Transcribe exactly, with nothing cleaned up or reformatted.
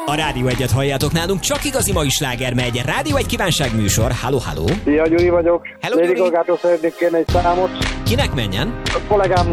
A Rádió egyet halljátok nálunk, csak igazi mai sláger megy. Rádió egy kívánság műsor. Halló, halló. Szia, Gyuri vagyok. Hello, Lady Gyuri. Gagától szeretnék kérni egy számot. Kinek menjen? A kollégámnak.